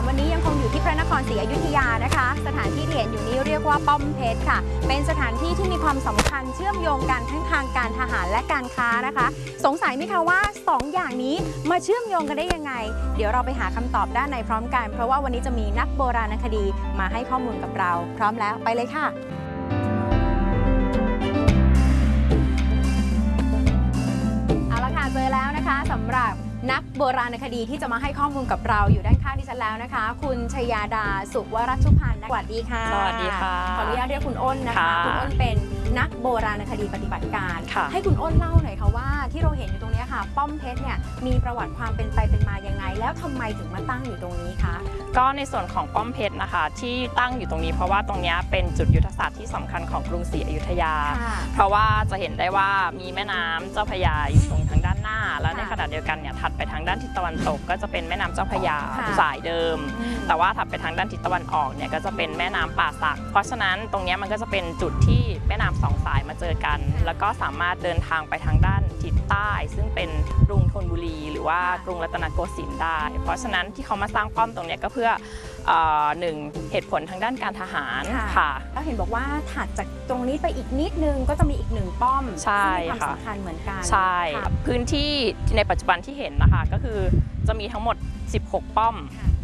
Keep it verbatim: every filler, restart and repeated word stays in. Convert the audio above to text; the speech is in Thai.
วันนี้ยังคงอยู่ที่พระนครศรีอยุธยานะคะสถานที่ที่เห็นอยู่นี้เรียกว่าป้อมเพชรค่ะเป็นสถานที่ที่มีความสำคัญเชื่อมโยงกันทั้งทางการทหารและการค้านะคะสงสัยไหมคะว่าสองอย่างนี้มาเชื่อมโยงกันได้ยังไงเดี๋ยวเราไปหาคำตอบด้านในพร้อมกันเพราะว่าวันนี้จะมีนักโบราณคดีมาให้ข้อมูลกับเราพร้อมแล้วไปเลยค่ะเอาละค่ะเจอแล้วนะคะสำหรับนักโบราณคดีที่จะมาให้ข้อมูลกับเราอยู่ด้านข้างดิฉันแล้วนะคะคุณชยาดาสุวรัชุพันธ์สวัสดีค่ะสวัสดีค่ะขออนุญาตเรียกคุณอ้นนะคะคุณอ้นเป็นนักโบราณคดีปฏิบัติการให้คุณอ้นเล่าหน่อยค่ะว่าที่เราเห็นอยู่ตรงนี้ค่ะป้อมเพชรเนี่ยมีประวัติความเป็นไปเป็นมายังไงแล้วทำไมถึงมาตั้งอยู่ตรงนี้คะก็ในส่วนของป้อมเพชรนะคะที่ตั้งอยู่ตรงนี้เพราะว่าตรงนี้เป็นจุดยุทธศาสตร์ที่สำคัญของกรุงศรีอยุธยาเพราะว่าจะเห็นได้ว่ามีแม่น้ำเจ้าพระยาอยู่ตรงทางด้านหน้าและในขณะเดียวกันเนี่ยถัดไปทางด้านทิศตะวันตกก็จะเป็นแม่น้ำเจ้าพระยาสายเดิมแต่ว่าถัดไปทางด้านทิศตะวันออกเนี่ยก็จะเป็นแม่น้ำป่าสักเพราะฉะนั้นตรงนี้มันก็จะเป็นจุดที่แม่น้ำสองสายมาเจอกันแล้วก็สามารถเดินทางไปทางด้านทิศใต้ซึ่งเป็นกรุงธนบุรีหรือว่ากรุงรัตนโกสินทร์ได้เพราะฉะนั้นที่เขามาสร้างป้อมตรงนี้ก็เพื่อหนึ่งเหตุผลทางด้านการทหารค่ะแล้วเห็นบอกว่าถัดจากตรงนี้ไปอีกนิดนึงก็จะมีอีกหนึ่งป้อมซึ่งมีความสำคัญเหมือนกันใช่พื้นที่ในปัจจุบันที่เห็นนะคะก็คือจะมีทั้งหมดสิบหกป้อม